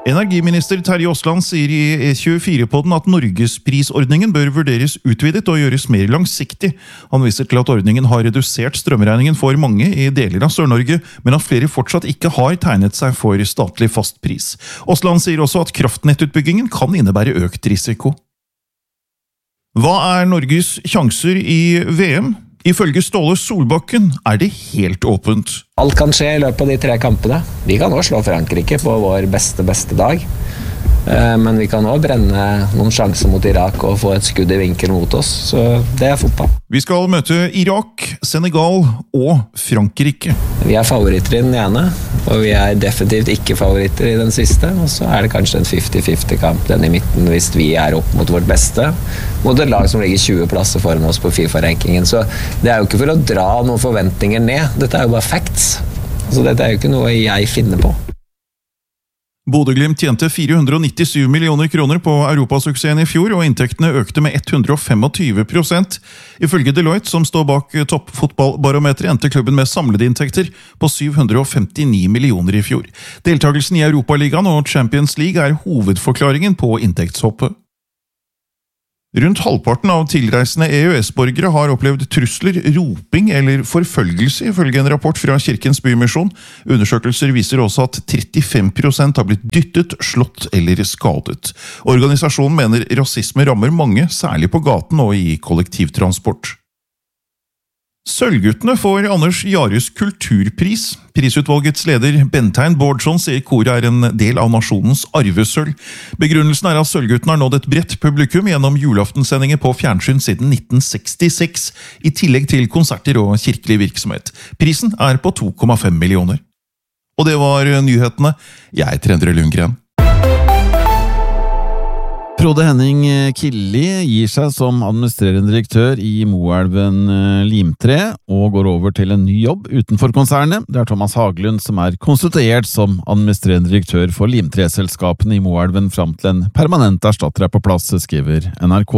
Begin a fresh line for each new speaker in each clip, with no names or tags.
Energiminister Terje Aasland sier i E24-podden at Norgesprisordningen bør vurderes utvidet og gjøres mer langsiktig. Han viser til at ordningen har redusert strømregningen for mange i deler av Sør-Norge, men at flere fortsatt ikke har tegnet seg for statlig fast pris. Aasland sier også at kraftnettutbyggingen kan innebære økt risiko. Hva er Norges sjanser i VM? Ifølge Ståle Solbakken er det helt åpent.
Alt kan skje i løpet av de 3 kampene. Vi kan også slå Frankrike på vår beste dag. Men vi kan også brenne noen sjanser mot Irak og få et skudd i vinkel mot oss. Så det er fotball.
Vi skal møte Irak, Senegal og Frankrike.
Vi er favoritter i den ene, og vi er definitivt ikke favoritter i den siste. Og så er det kanskje en 50-50 kamp, den i midten, hvis vi er opp mot vårt beste. Mot et lag som ligger 20 plasser foran oss på FIFA-rankingen. Så det er jo ikke for å dra noen forventninger ned. Dette er jo bare facts. Så dette er jo ikke noe jeg finner på.
Bodø/Glimt tjente 497 millioner kroner på europasuksessen i fjor, og inntektene økte med 125%. Ifølge Deloitte, som står bak toppfotballbarometeret, endte klubben med samlede inntekter på 759 millioner i fjor. Deltagelsen i Europaligaen og Champions League er hovedforklaringen på inntektshoppet. Rundt halvparten av tilreisende EØS-borgere har opplevd trusler, roping eller forfølgelse, ifølge en rapport fra Kirkens Bymisjon. Undersøkelser viser også at 35% har blitt dyttet, slått eller skadet. Organisasjonen mener rasisme rammer mange, særlig på gaten og i kollektivtransport. Sølvguttene får Anders Jarus kulturpris. Prisutvalgets leder Bentein Bårdsson sier koret er en del av nasjonens arvesølv. Begrunnelsen er at Sølvguttene har nådd et bredt publikum gjennom julaftenssendinger på fjernsyn siden 1966, i tillegg til konserter og kirkelig virksomhet. Prisen er på 2,5 millioner. Og det var nyhetene. Jeg heter Endre Lundgren.
Frode Henning Killi gir seg som administrerende direktør i Moelven Limtre og går over til en ny jobb utenfor konsernet. Det er Thomas Haglund som er konstituert som administrerende direktør for Limtre-selskapene i Moelven fram til en permanent erstatter er på plass, skriver NRK.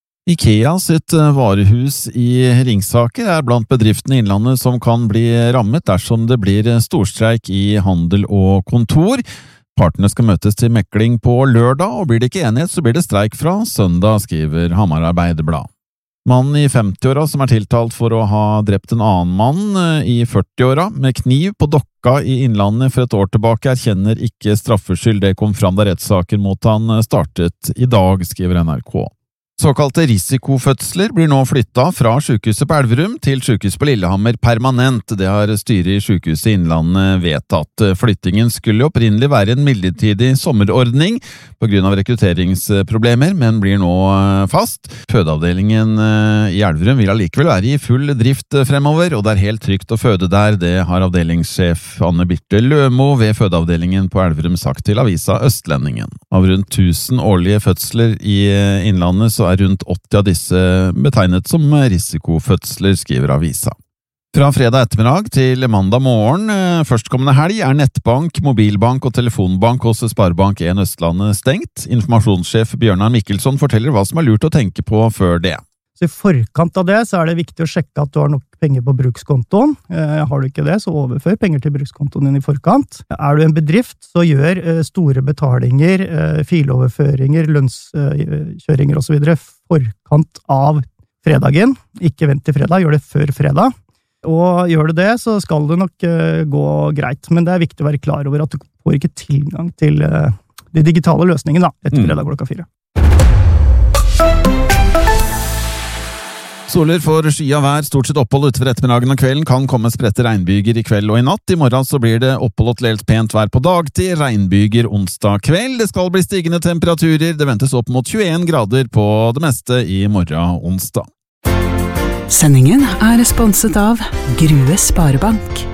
IKEA sitt varehus i Ringsaker er blant bedriftene i Innlandet som kan bli rammet dersom det blir storstreik i handel og kontor. Partene skal møtes til mekling på lørdag, og blir det ikke enighet så blir det streik fra søndag, skriver Hamar Arbeiderblad. Mannen i 50-åra som er tiltalt for å ha drept en annen mann i 40-åra med kniv på Dokka i Innlandet for et år tilbake, erkjenner ikke straffskyld. Det kom fram da rettssaken mot han startet i dag, skriver NRK. Såkalte risikofødsler blir nå flyttet fra sykehuset på Elverum til sykehuset på Lillehammer permanent. Det har styret i sykehuset Innlandet vedtatt. Flyttingen skulle opprinnelig være en midlertidig sommerordning på grunn av rekrutteringsproblemer, men blir nå fast. Fødeavdelingen i Elverum vil allikevel være i full drift fremover, og det er helt trygt å føde der. Det har avdelingssjef Anne Birte Lømo ved fødeavdelingen på Elverum sagt til avisa Østlendingen. Av rundt 1000 årlige fødsler i Innlandet så er rundt 80 av disse betegnet som risikofødsler, skriver avisa. Fra fredag ettermiddag til mandag morgen førstkommende helg er nettbank, mobilbank og telefonbank hos Sparebank1 Østlandet stengt. Informasjonssjef Bjørnar Mikkelsson forteller hva som er lurt å tenke på før det.
Så i forkant av det så er det viktig å sjekke at du har nok penger på brukskontoen. Har du ikke det, så overfør penger til brukskontoen din i forkant. Er du en bedrift, så gjør store betalinger, filoverføringer, lønnskjøringer og så videre forkant av fredagen. Ikke vent til fredag, gjør det før fredag. Og gjør du det, så skal det nok gå greit. Men det er viktig å være klar over at du får ikke tilgang til de digitale løsningene etter fredag klokka 4.
Soler for skya vær, stort sett opphold utover ettermiddagen og kvelden, kan komme spredte regnbyger i kveld og i natt. I morgen så blir det opphold og til helt pent vær på dagtid, regnbyger onsdag kveld. Det skal bli stigende temperaturer, det ventes opp mot 21 grader på det meste i morgen onsdag.
Sendingen er sponset av Grue Sparebank.